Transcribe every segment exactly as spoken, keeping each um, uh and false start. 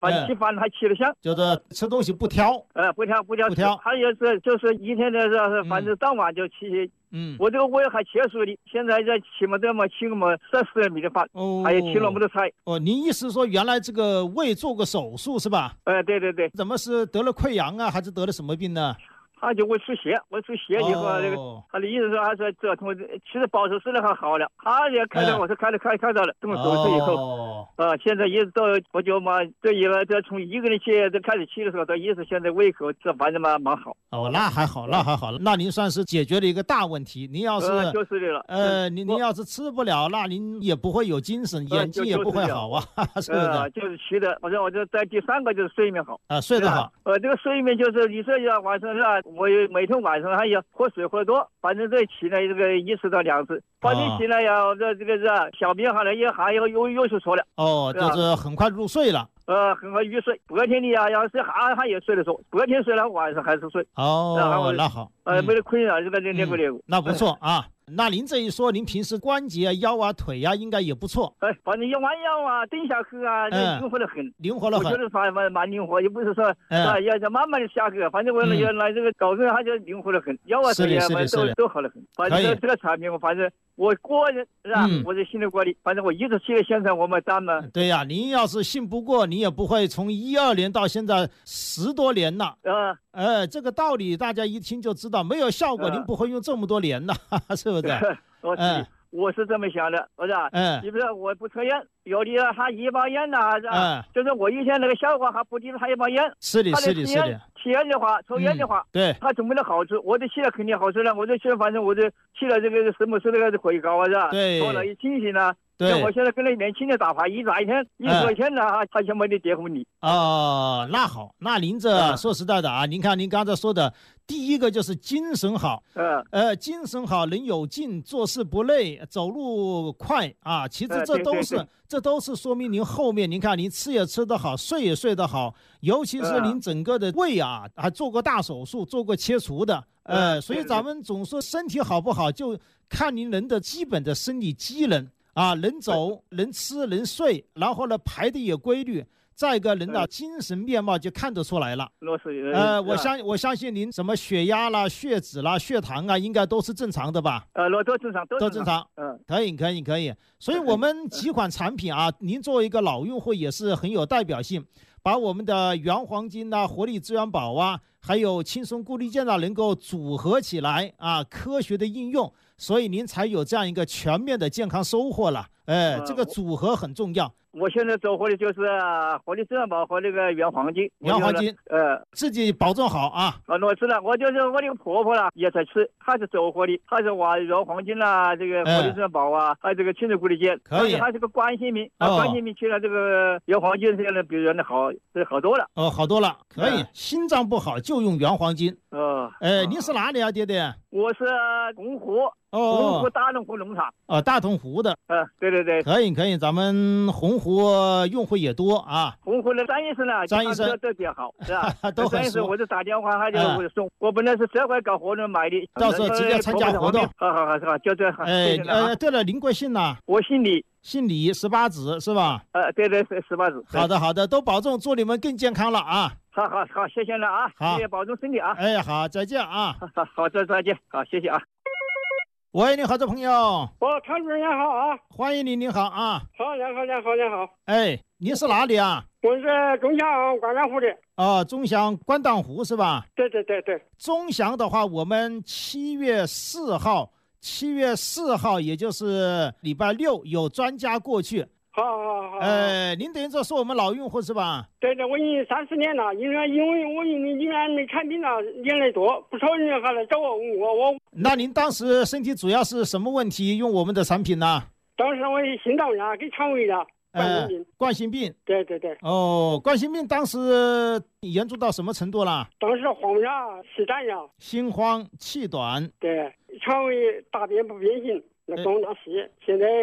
反正吃饭还吃得香， 就是吃东西不挑， 呃，不挑不挑不挑。 还有是就是一天的是，反正当晚就吃。嗯，我这个我也还切熟的，现在在吃么这么吃个么三十米的饭，哦，还有吃那么多菜。 哦，您意思说原来这个胃做过手术是吧？ 呃，对对对。 怎么是得了溃疡啊，还是得了什么病呢？ 他就胃出血，胃出血以后，那个他的意思说，他说这通其实保守治疗还好了，他也开刀，我是开了开开刀了，这么手术以后，呃，现在一直到不久嘛，这一个这从一个人去这开始吃的时候，到一直现在胃口这反正嘛蛮好。 哦，那还好，那还好，那您算是解决了一个大问题。您要是就是的了， 呃，您您要是吃不了，那您也不会有精神，眼睛也不会好啊，是不是？ 就是吃的，我说我就在第三个就是睡眠好啊，睡得好。 呃，这个睡眠就是你说要晚上是吧？我每天晚上还要喝水喝多，反正这起来这个一次到两次，反正起来要这这个是小便下来也还要有有时错了。 哦，就是很快入睡了。 呃，很快入睡。白天你呀，要是还还也睡得着，白天睡了晚上还是睡。 哦，那好。 呃，没得困扰这个这那个那个。 那不错啊。那您这一说，您平时关节、腰啊、腿啊，应该也不错。 哎，反正一弯腰啊，蹲下去啊，灵活得很， 灵活得很。 我觉得蛮蛮蛮灵活，也不是说啊，要要慢慢的下去。反正我原来这个搞个，它就灵活得很，腰啊腿啊都都好得很。反正这个产品，我反正我个人是吧，我是信得过的。反正我一直去了现在我们咱们。 对呀，您要是信不过，你也不会从一二年到现在十多年了。 啊。 呃，这个道理大家一听就知道，没有效果，您不会用这么多年的，是不是？ 我是我是这么想的，我说， 嗯， 你比如说我不抽烟，有的他一包烟呐，是吧？就是我以前那个小伙还不抵他一包烟， 是的，是的，是的。 吸烟的话，抽烟的话， 对， 他怎么的好处？我这吸了肯定好处了，我这吸了，反正我这吸了这个什么是那个回高啊，是吧？ 对， 头脑一清醒了。 对， 我现在跟那年轻的打牌，一打一天一块钱呢，他就没得结婚礼。 哦，那好，那您这说实在的啊，您看您刚才说的，第一个就是精神好， 嗯， 呃，精神好，人有劲，做事不累，走路快啊。其实这都是这都是说明您后面，您看您吃也吃得好，睡也睡得好，尤其是您整个的胃啊，还做过大手术，做过切除的。呃，所以咱们总说身体好不好，就看您人的基本的生理机能。啊，能走能吃能睡，然后呢排的也规律，再一个人的精神面貌就看得出来了。呃，我相我相信您什么血压啦、血脂啦、血糖啊，应该都是正常的吧？ 呃，都正常， 都正常。 嗯， 可以，可以，可以。所以我们几款产品啊，您作为一个老用户也是很有代表性，把我们的原黄金啊、活力资源宝啊，还有轻松固力健啊，能够组合起来啊，科学的应用。所以您才有这样一个全面的健康收获了，哎，这个组合很重要。 我现在走活的就是活力资源宝和那个原黄金， 原黄金， 呃， 自己保重好啊。 啊，我知道，我就是我那个婆婆啦，也在吃，她是走活的，她是挖原黄金啦，这个活力资源宝啊，还有这个轻松固力健， 可以。 她是个冠心病，啊，冠心病吃了这个原黄金，现在比原来好，这好多了。 哦，好多了，可以。心脏不好就用原黄金。 哦， 哎，你是哪里啊，爹爹？ 我是洪湖。 哦， 洪湖大同湖农场。 哦，大同湖的。 嗯，对对对， 可以可以，咱们洪湖用户也多啊。 洪湖的张医生呢， 张医生都比较好，是吧？ 都很熟。 我就打电话，他就我送。我本来是这块搞活动买的， 到时候直接参加活动。 好好好，是吧？就这。 哎呃，对了，您贵姓呢？ 我姓李。 姓李，十八子是吧？ 呃，对对对，十八子。 好的好的，都保重，祝你们更健康了啊！ 好好好，谢谢了啊！ 好， 谢谢，保重身体啊！ 哎，好，再见啊！ 好好，再再见，好，谢谢啊！ 喂，你好，这朋友。 哦，常主任你好啊！ 欢迎你，你好啊！ 好，你好，你好，你好。 哎，你是哪里啊？ 我是中祥关丹湖的。 哦，中祥关丹湖是吧？ 对对对对。 中祥的话，我们七月四号。七月四号，也就是礼拜六，有专家过去。 好好好。 呃，您等于说是我们老用户是吧？ 对对，我已经三十年了，因为因为我用的你们的产品呢，年来多，不少人还来找我问我我。 那您当时身体主要是什么问题用我们的产品呢？ 当时我心脏呀，跟肠胃呀。冠心病， 呃、冠心病， 对对对。 哦，冠心病当时严重到什么程度了？ 当时慌呀，气短呀， 心慌气短， 对，肠胃大便不变形，那东大西。现在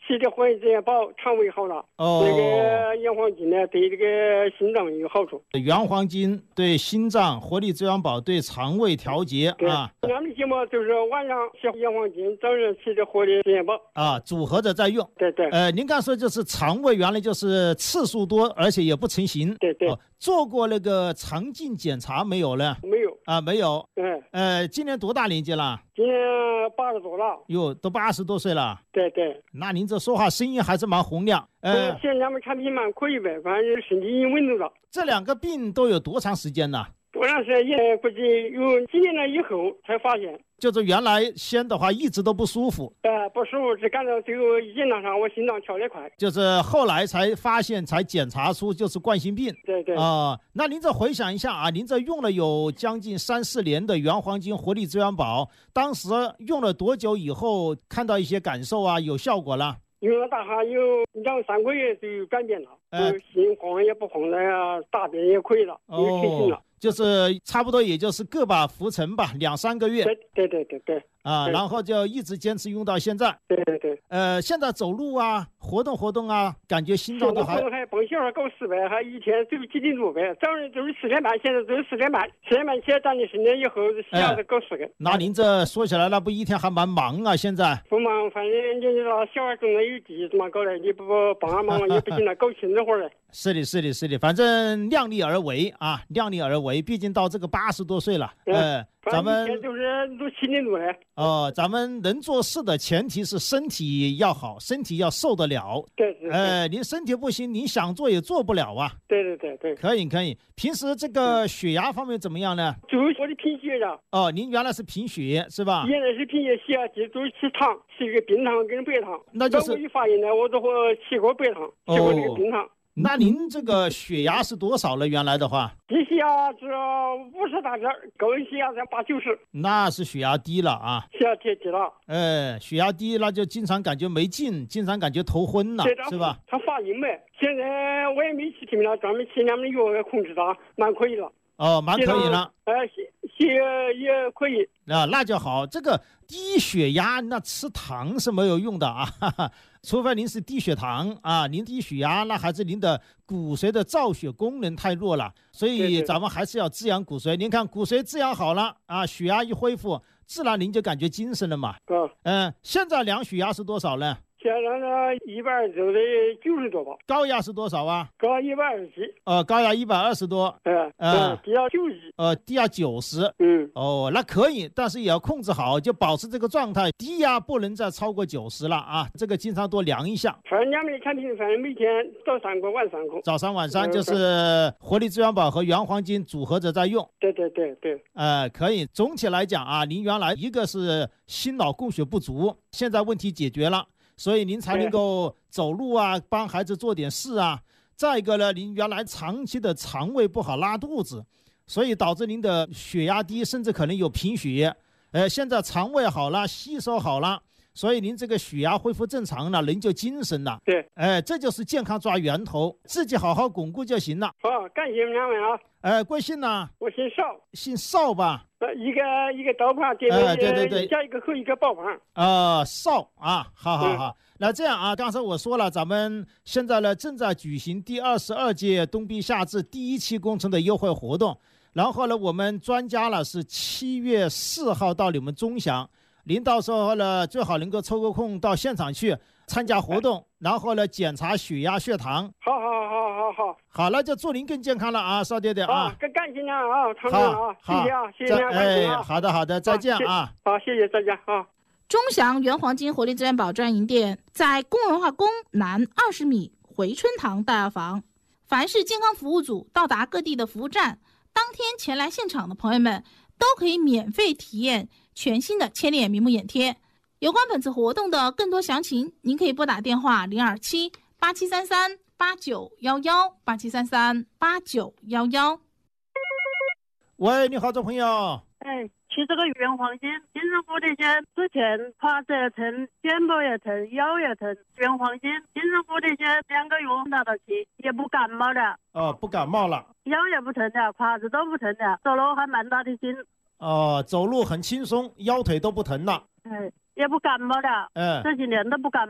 吃的活力滋养宝肠胃好了。 哦， 那个原黄金呢，对这个心脏有好处。 原黄金对心脏，活力滋养宝对肠胃调节啊。 俺们节目就是晚上吃原黄金，早上吃的活力滋养宝啊，组合着在用。 对对。 呃，您刚说就是肠胃原来就是次数多，而且也不成形。 对对。 哦，做过那个肠镜检查没有呢？ 没有啊，没有。 嗯。 呃，今年多大年纪了？ 今年八十多了。 哟，都八十多岁了。 对对。 那您这说话声音还是蛮洪亮。 呃，现在咱们产品蛮可以呗，反正身体已经稳住了。 这两个病都有多长时间呢？ 多长时间也估计有几年了以后才发现。 就是原来先的话一直都不舒服， 呃，不舒服，只感到最后一检查上我心脏跳得快， 就是后来才发现才检查出就是冠心病。 对对啊、呃，那您这回想一下啊，您这用了有将近三四年的原黄金活力滋养宝，当时用了多久以后看到一些感受啊，有效果了？ 用了大概有两三个月就有改变了，呃，心慌也不慌了呀，大便也可以了，有成型了。哦， 就是差不多也就是个把浮沉吧，两三个月。 对对对对对。 啊，然后就一直坚持用到现在。 对对对。 呃，现在走路啊，活动活动啊，感觉心脏都还。 还蹦小孩搞四百，还一天走几里路呗。早上就是四点半，现在都是四点半，四点半起来站起身以后，下午搞四个。 那您这说起来，那不一天还蛮忙啊？现在。 不忙，反正你知道，小孩种的有地，怎么搞的？你不帮俺忙也不行了，搞亲子活嘞。 是的，是的，是的，反正量力而为啊，量力而为。毕竟到这个八十多岁了，呃，咱们就是都七零度嘞。 哦，咱们能做事的前提是身体要好，身体要受得了。 对对。 呃，您身体不行，您想做也做不了啊。 对对对对。 可以可以。平时这个血压方面怎么样呢？ 就是我的贫血的。 哦，您原来是贫血是吧？ 原来是贫血，血压低，都是吃糖，吃一个冰糖跟白糖。 那就是。 我一发现呢，我都会吃过白糖，吃过这个冰糖。哦， 那您这个血压是多少了？原来的话， 低血压只五十大点，高血压才八九十。 那是血压低了啊！ 血压低低了。 呃，血压低，那就经常感觉没劲，经常感觉头昏了，是吧？ 他发硬呗。现在我也没去听了，专门吃两门药控制它，蛮可以了。 哦，蛮可以了。 呃，血血也可以。 啊，那就好。这个低血压，那吃糖是没有用的啊，哈哈，除非您是低血糖啊，您低血压，那还是您的骨髓的造血功能太弱了，所以咱们还是要滋养骨髓。您看骨髓滋养好了啊，血压一恢复，自然您就感觉精神了嘛。嗯、呃，现在量血压是多少呢？ 现在呢，一百二就得九十多吧。 高压是多少啊？ 高一百二十几。 呃，高压一百二十多。 嗯嗯，低压九十。 呃，低压九十。 嗯。 哦，那可以，但是也要控制好，就保持这个状态，低压不能再超过九十了啊。这个经常多量一下。 反正两枚产品，反正每天早三颗，晚三颗。 早上晚上就是活力滋养宝和原黄金组合着在用。 对对对对。 呃，可以。总体来讲啊，您原来一个是心脑供血不足，现在问题解决了。所以您才能够走路啊，帮孩子做点事啊。再一个呢，您原来长期的肠胃不好，拉肚子，所以导致您的血压低，甚至可能有贫血。呃，现在肠胃好了，吸收好了，所以您这个血压恢复正常了，人就精神了。 对， 哎、呃，这就是健康抓源头，自己好好巩固就行了。 好，感谢两位啊。 呃，贵姓呢？ 我姓邵。 姓邵吧？ 呃，一个一个刀旁，对对对对， 加一个口，一个宝旁。 呃，邵啊，好好好。嗯，那这样啊，刚才我说了，咱们现在呢正在举行第二十二届冬碧夏至第一期工程的优惠活动。然后呢，我们专家呢是七月四号到你们钟祥，您到时候呢最好能够抽个空到现场去参加活动，然后呢检查血压、血糖。 好好好好好。 好了，就祝您更健康了啊，邵爹爹啊。 更感谢您啊，常常啊，谢谢啊，谢谢您， 哎，好的好的，再见啊。 好，谢谢再见啊。 钟祥原黄金活力资源宝专营店在工文化宫南二十米回春堂大药房。凡是健康服务组到达各地的服务站，当天前来现场的朋友们都可以免费体验全新的千里眼明目眼贴。有关本次活动的更多详情，您可以拨打电话零二七八七三三八九幺幺八七三三八九幺幺。 喂，你好，这朋友。 哎，吃这个原黄金，精神福这些之前胯子也疼，肩膀也疼，腰也疼，原黄金、精神福这些两个月拿到起，也不感冒的。 哦，不感冒了。 腰也不疼的，胯子都不疼的，走路还蛮大的劲。 哦，走路很轻松，腰腿都不疼了。 哎，也不感冒的。 嗯， 这几年都不感冒。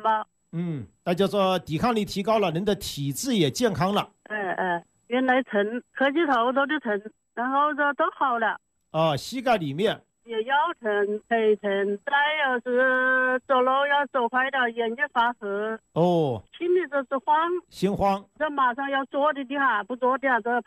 嗯，那就说抵抗力提高了，人的体质也健康了。 哎哎，原来疼，磕起头都就疼，然后这都好了。 哦，膝盖里面也腰疼、腿疼，再有是走路要走快点，眼睛发黑。 哦， 心里就是慌， 心慌， 这马上要坐的的哈，不坐的这